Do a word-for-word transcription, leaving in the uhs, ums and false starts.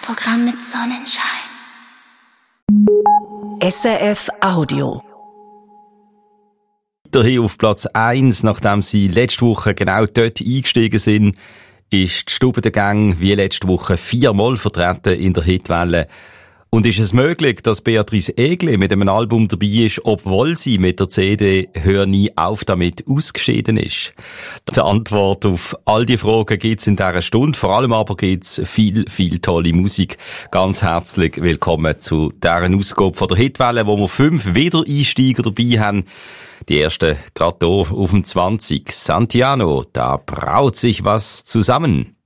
Programm mit Sonnenschein. S R F Audio. Hier auf Platz eins, nachdem sie letzte Woche genau dort eingestiegen sind, ist die Stube der Gang wie letzte Woche viermal vertreten in der Hitwelle. Und ist es möglich, dass Beatrice Egli mit einem Album dabei ist, obwohl sie mit der C D «Hör nie auf damit» ausgeschieden ist? Die Antwort auf all die Fragen gibt's in dieser Stunde. Vor allem aber gibt's viel, viel tolle Musik. Ganz herzlich willkommen zu dieser Ausgabe von der Hitwelle, wo wir fünf Wiedereinsteiger dabei haben. Die erste gerade hier auf dem zwanzig. Santiano, da braut sich was zusammen.